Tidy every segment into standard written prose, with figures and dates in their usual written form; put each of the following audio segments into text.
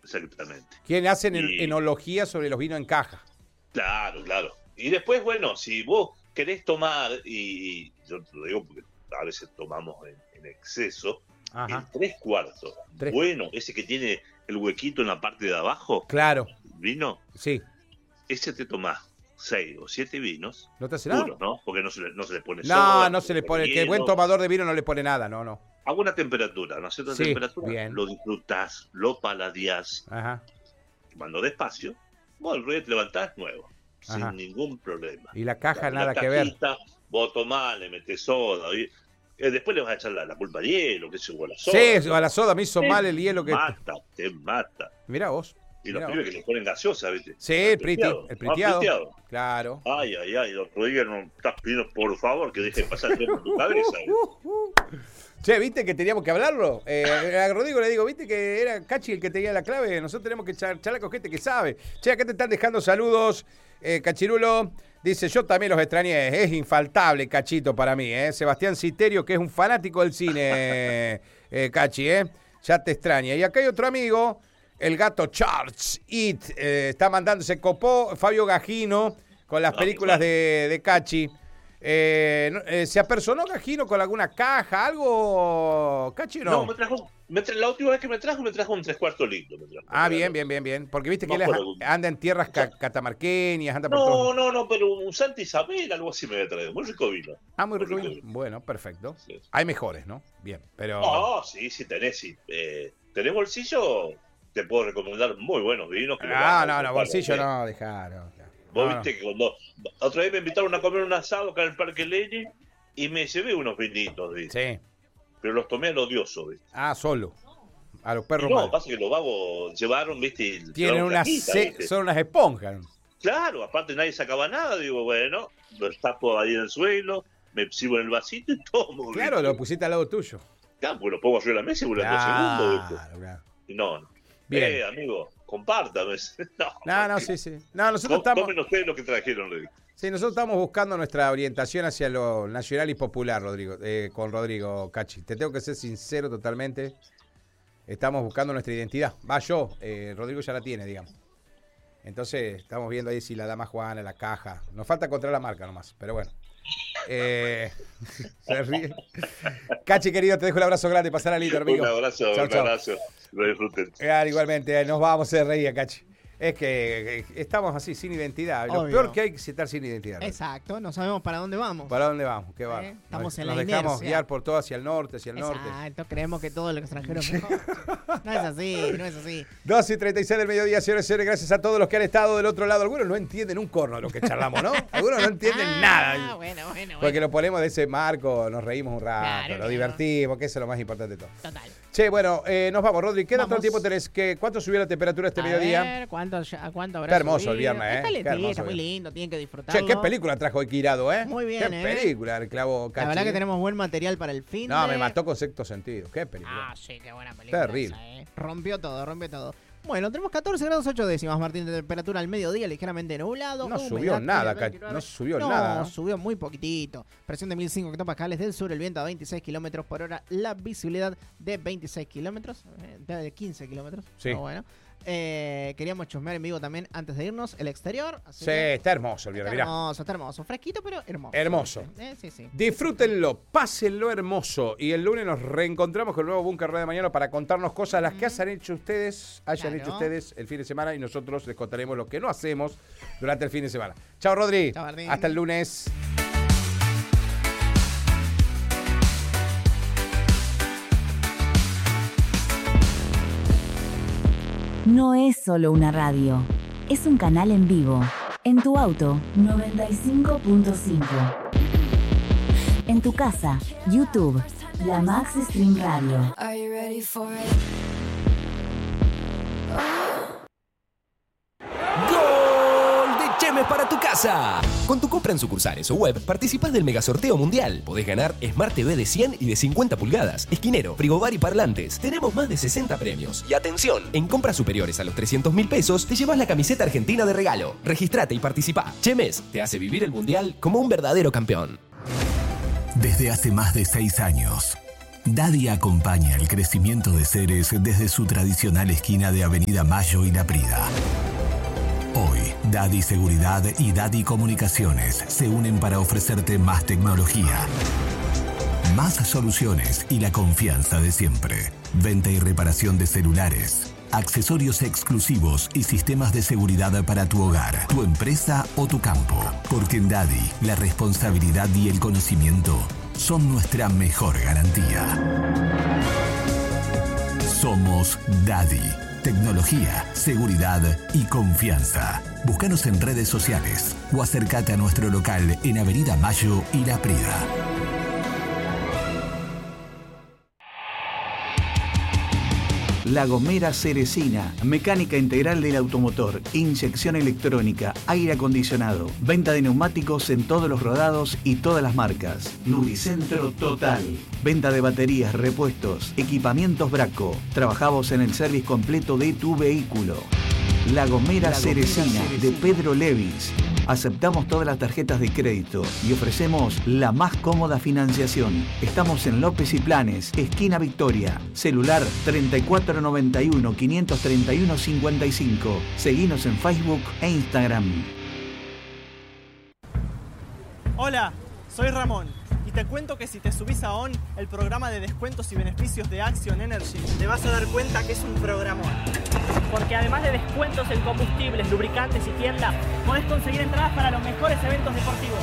exactamente. ¿Quién hacen enología sobre los vinos en caja? Claro. Y después, bueno, si vos querés tomar, y yo te lo digo porque a veces tomamos en exceso, Ajá. el 3/4, bueno, ese que tiene el huequito en la parte de abajo, claro, vino, sí, ese te tomás 6 o 7 vinos, ¿no te hace nada? puros, ¿no? Porque no se le pone No, soda, no se le pone, hielo. que el buen tomador de vino no le pone nada, no. A buena temperatura, ¿no es cierto? Sí, Temperatura, bien. lo disfrutás, lo paladeás, Ajá. cuando despacio, vos el ruido te levantás nuevo, Ajá. sin ningún problema. Y la caja La nada que ver. Vos tomás, le metés soda, y después le vas a echar la culpa al hielo, que se o a la soda. Sí, a la soda me hizo mal el hielo que... Te mata. Mirá vos. Y los pibes que le ponen gaseosa, ¿viste? Sí, el priteado. Claro. Ay, don Rodríguez, no estás pidiendo, por favor, que deje de pasar el tiempo en tu cabeza. Che, ¿viste que teníamos que hablarlo? A Rodrigo le digo, ¿viste que era Cachi el que tenía la clave? Nosotros tenemos que charlar con gente que sabe. Che, acá te están dejando saludos. Cachirulo dice, yo también los extrañé. Es infaltable, Cachito, para mí. Sebastián Citerio, que es un fanático del cine, Cachi, ya te extraña. Y acá hay otro amigo, el gato Charles It, está mandándose copó, Fabio Gagino, con las películas de Cachi. ¿Se apersonó Gagino con alguna caja, algo, Cachi, no? No, la última vez que me trajo un 3/4 litro. Bien. Porque viste que él anda en tierras catamarqueñas, anda por No, pero un Santa Isabel, algo así me había traído. Muy rico vino. Muy rico vino. Bueno, perfecto. Sí. Hay mejores, ¿no? Bien, pero... Sí, tenés, sí. ¿Tenés bolsillo? Te puedo recomendar muy buenos vinos. No, bolsillo no, dejalo. Vos viste que cuando otra vez me invitaron a comer un asado acá en el Parque Lenin y me llevé unos vinitos, ¿viste? Sí. Pero los tomé al odioso, ¿viste? Solo. A los perros malos. No, pasa que los vagos llevaron, ¿viste? Tienen son unas esponjas. Claro, aparte nadie sacaba nada, digo, bueno, lo tapo ahí en el suelo, me sirvo en el vasito y tomo. Claro, ¿viste? Lo pusiste al lado tuyo. Claro, pues lo pongo yo en la mesa y durante 2 segundos, ¿viste? Claro. No. Bien. Amigo, compártame. No, sí. No, nosotros estamos... Tomen ustedes lo que trajeron, Rodrigo. Sí, nosotros estamos buscando nuestra orientación hacia lo nacional y popular, Rodrigo, con Rodrigo Cachi. Te tengo que ser sincero totalmente. Estamos buscando nuestra identidad. Rodrigo ya la tiene, digamos. Entonces, estamos viendo ahí si la dama Juana, la caja. Nos falta encontrar la marca nomás, pero bueno. Se ríe. Cachi, querido, te dejo un abrazo grande. Pasar al líder, amigo. Un abrazo. Lo disfruten. Igualmente, nos vamos a reír, Cachi. Es que estamos así, sin identidad. Lo peor que hay es estar sin identidad, ¿no? Exacto, no sabemos para dónde vamos. ¿Para dónde vamos? ¿Qué va? Estamos en nos la dejamos inercia. guiar por todo hacia el norte, Exacto, creemos que todo lo extranjero es mejor. No es así. 2:36 del mediodía, señores y señores. Gracias a todos los que han estado del otro lado. Algunos no entienden un corno de lo que charlamos, ¿no? Algunos no entienden nada. Bueno. Porque lo ponemos de ese marco, nos reímos un rato, Claro. Lo divertimos, que eso es lo más importante de todo. Total. Che, bueno, nos vamos, Rodri. ¿Qué tanto tiempo tenés? ¿Cuánto subió la temperatura este mediodía? A ver, ¿cuánto habrá Está hermoso subido? el viernes, Está Qué hermoso está muy viernes. lindo, tienen que disfrutarlo. Che, qué película trajo hoy Quirado, Muy bien, Qué película, el clavo Cachi. La verdad que tenemos buen material para el fin. No, me mató con Sexto Sentido. Qué película. Sí, qué buena película. Terrible. Esa, Rompió todo. Bueno, tenemos 14 grados 8 décimas, Martín, de temperatura al mediodía, ligeramente nublado. No subió nada, Cachi. No subió nada. No, subió muy poquitito. Presión de 1005 hectopascales del sur, el viento a 26 kilómetros por hora, la visibilidad de 26 kilómetros, de 15 kilómetros. Sí. Bueno. Queríamos chusmear en vivo también antes de irnos el exterior. Así está hermoso el viernes, mirá. Está hermoso. Fresquito, pero hermoso. Hermoso. Sí. Disfrútenlo, pásenlo hermoso. Y el lunes nos reencontramos con el nuevo Búnker Radio de Mañana para contarnos cosas las que hayan hecho ustedes el fin de semana, y nosotros les contaremos lo que no hacemos durante el fin de semana. Chao, Rodri. Chao, Martín. Hasta el lunes. No es solo una radio, es un canal en vivo. En tu auto, 95.5. En tu casa, YouTube, la Max Stream Radio. Are you ready for it? ¡Gol de Chemes para tu casa! Con tu compra en sucursales o web, participás del megasorteo mundial. Podés ganar Smart TV de 100 y de 50 pulgadas, esquinero, frigobar y parlantes. Tenemos más de 60 premios. Y atención, en compras superiores a los 300.000 pesos, te llevas la camiseta argentina de regalo. Registrate y participá. Chemes te hace vivir el mundial como un verdadero campeón. Desde hace más de 6 años, Daddy acompaña el crecimiento de Ceres desde su tradicional esquina de Avenida Mayo y La Prida. Hoy, Daddy Seguridad y Daddy Comunicaciones se unen para ofrecerte más tecnología, más soluciones y la confianza de siempre. Venta y reparación de celulares, accesorios exclusivos y sistemas de seguridad para tu hogar, tu empresa o tu campo. Porque en Daddy, la responsabilidad y el conocimiento son nuestra mejor garantía. Somos Daddy. Tecnología, seguridad y confianza. Búscanos en redes sociales o acércate a nuestro local en Avenida Mayo y La Prida. La Gomera Ceresina, mecánica integral del automotor, inyección electrónica, aire acondicionado, venta de neumáticos en todos los rodados y todas las marcas. Lubricentro total, venta de baterías, repuestos, equipamientos Braco. Trabajamos en el service completo de tu vehículo. La Gomera Ceresina de Pedro Levis. Aceptamos todas las tarjetas de crédito y ofrecemos la más cómoda financiación. Estamos en López y Planes, esquina Victoria. Celular 3491-531-55. Seguinos en Facebook e Instagram. Hola, soy Ramón. Y te cuento que si te subís a ON, el programa de descuentos y beneficios de Action Energy, te vas a dar cuenta que es un programón. Porque además de descuentos en combustibles, lubricantes y tiendas, podés conseguir entradas para los mejores eventos deportivos.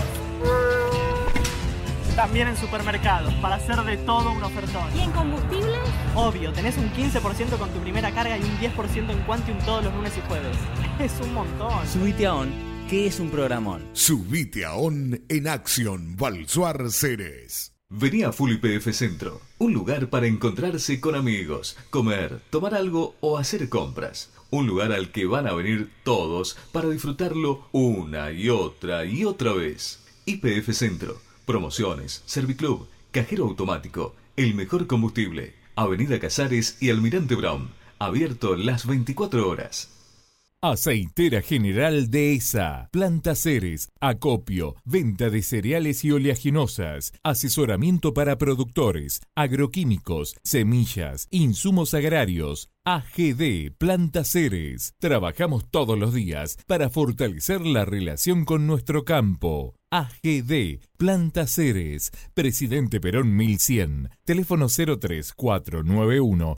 También en supermercados, para hacer de todo un ofertón. ¿Y en combustibles? Obvio, tenés un 15% con tu primera carga y un 10% en Quantium todos los lunes y jueves. Es un montón. Subite a ON. ¿Qué es un programón? Subite a ON en Action Balsuar Ceres. Vení a Full YPF Centro, un lugar para encontrarse con amigos, comer, tomar algo o hacer compras. Un lugar al que van a venir todos para disfrutarlo una y otra vez. YPF Centro, promociones, Serviclub, cajero automático, el mejor combustible, Avenida Casares y Almirante Brown, abierto las 24 horas. Aceitera General Dehesa, Planta Ceres, acopio, venta de cereales y oleaginosas, asesoramiento para productores, agroquímicos, semillas, insumos agrarios. AGD Planta Ceres. Trabajamos todos los días para fortalecer la relación con nuestro campo. AGD Planta Ceres, Presidente Perón 1100, teléfono 03491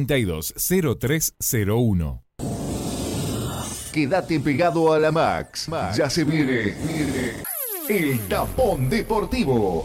420301. Quédate pegado a la Max. Ya se viene el tapón deportivo.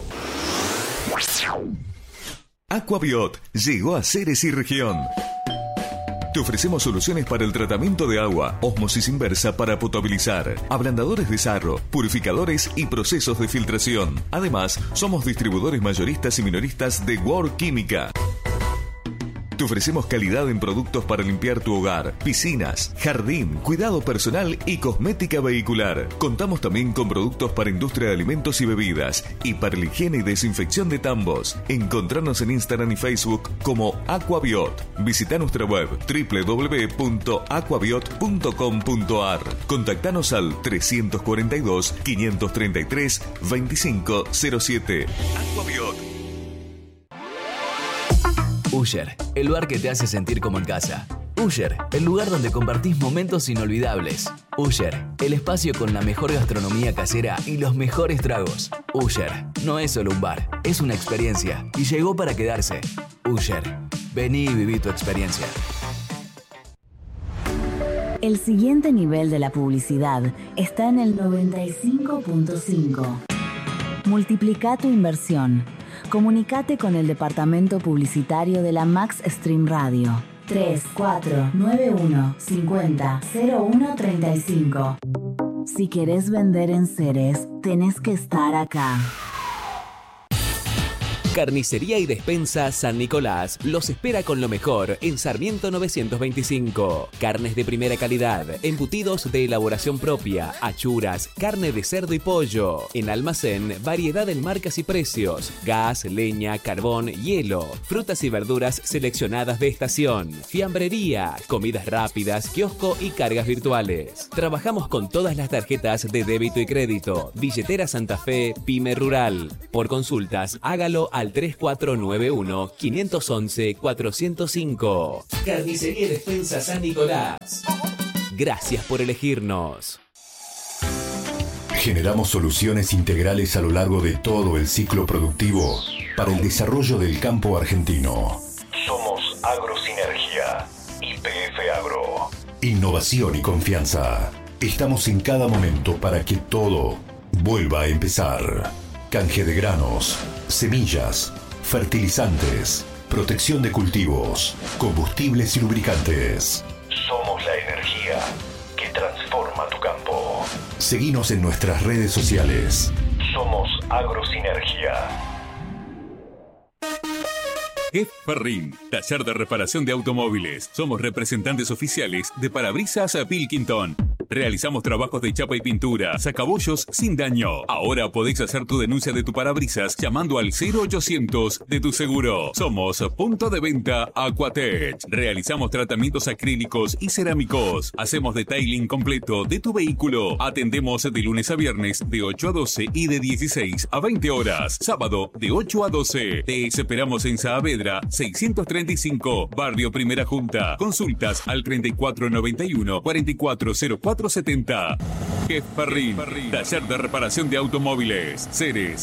Aquabiot llegó a Ceres y región. Te ofrecemos soluciones para el tratamiento de agua, ósmosis inversa para potabilizar, ablandadores de sarro, purificadores y procesos de filtración. Además, somos distribuidores mayoristas y minoristas de World Química. Te ofrecemos calidad en productos para limpiar tu hogar, piscinas, jardín, cuidado personal y cosmética vehicular. Contamos también con productos para industria de alimentos y bebidas y para la higiene y desinfección de tambos. Encontranos en Instagram y Facebook como Aquabiot. Visita nuestra web www.aquabiot.com.ar. Contactanos al 342 533 2507. Aquabiot. Usher, el lugar que te hace sentir como en casa. Usher, el lugar donde compartís momentos inolvidables. Usher, el espacio con la mejor gastronomía casera y los mejores tragos. Usher, no es solo un bar, es una experiencia y llegó para quedarse. Usher, vení y viví tu experiencia. El siguiente nivel de la publicidad está en el 95.5. Multiplica tu inversión. Comunicate con el departamento publicitario de la Max Stream Radio. 3491 50 01 35. Si querés vender en Ceres, tenés que estar acá. Carnicería y Despensa San Nicolás los espera con lo mejor en Sarmiento 925. Carnes de primera calidad, embutidos de elaboración propia, achuras, carne de cerdo y pollo. En almacén, variedad en marcas y precios, gas, leña, carbón, hielo, frutas y verduras seleccionadas de estación, fiambrería, comidas rápidas, kiosco y cargas virtuales. Trabajamos con todas las tarjetas de débito y crédito, billetera Santa Fe, Pyme Rural. Por consultas, hágalo al al 3491-511-405. Carnicería y Despensa San Nicolás. Gracias por elegirnos. Generamos soluciones integrales a lo largo de todo el ciclo productivo para el desarrollo del campo argentino. Somos Agrosinergia, YPF Agro. Innovación y confianza. Estamos en cada momento para que todo vuelva a empezar. Canje de granos, semillas, fertilizantes, protección de cultivos, combustibles y lubricantes. Somos la energía que transforma tu campo. Seguinos en nuestras redes sociales. Somos Agrosinergia. Ferrin, taller de reparación de automóviles. Somos representantes oficiales de Parabrisas Pilkington. Realizamos trabajos de chapa y pintura, sacabollos sin daño. Ahora podéis hacer tu denuncia de tu parabrisas llamando al 0800 de tu seguro. Somos punto de venta Aquatech. Realizamos tratamientos acrílicos y cerámicos. Hacemos detailing completo de tu vehículo. Atendemos de lunes a viernes de 8 a 12 y de 16 a 20 horas. Sábado de 8 a 12. Te esperamos en Saavedra 635, Barrio Primera Junta. Consultas al 3491 440470. Ferrin, taller de reparación de automóviles. Ceres.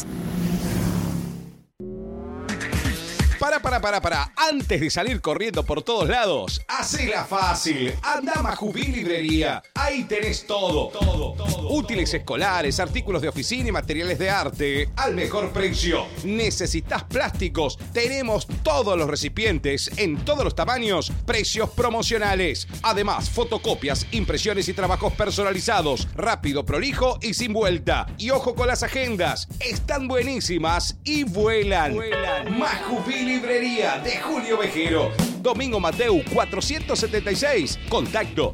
Para. Antes de salir corriendo por todos lados, hacela fácil. Anda a Majuví Librería. Ahí tenés todo. Útiles escolares, artículos de oficina y materiales de arte al mejor precio. ¿Necesitas plásticos? Tenemos todos los recipientes en todos los tamaños, precios promocionales. Además, fotocopias, impresiones y trabajos personalizados. Rápido, prolijo y sin vuelta. Y ojo con las agendas. Están buenísimas y vuelan. Majuví Librería de Julio Vejero. Domingo Mateu 476. Contacto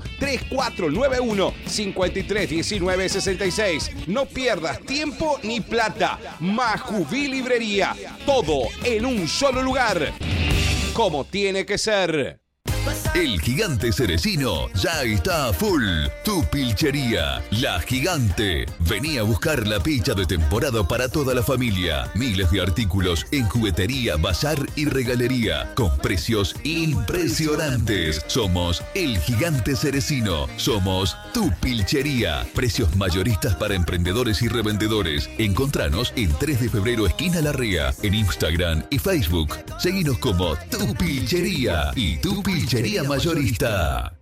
3491-531966. No pierdas tiempo ni plata. Majuví Librería. Todo en un solo lugar. Como tiene que ser. El Gigante Cerecino ya está a full. Tu pilchería, La Gigante. Vení a buscar la picha de temporada para toda la familia. Miles de artículos en juguetería, bazar y regalería. Con precios impresionantes. Somos El Gigante Cerecino. Somos tu pilchería. Precios mayoristas para emprendedores y revendedores. Encontranos en 3 de febrero, esquina Larrea. En Instagram y Facebook. Seguinos como Tu Pilchería y Tu Pilchería Mayorista.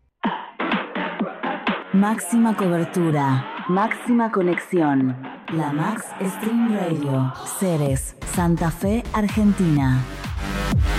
Máxima cobertura, máxima conexión. La Max Stream Radio. Ceres, Santa Fe, Argentina.